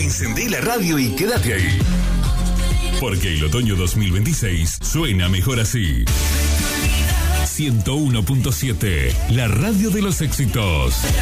Encendé la radio y quédate ahí. Porque el otoño 2026 suena mejor así. 101.7, la radio de los éxitos.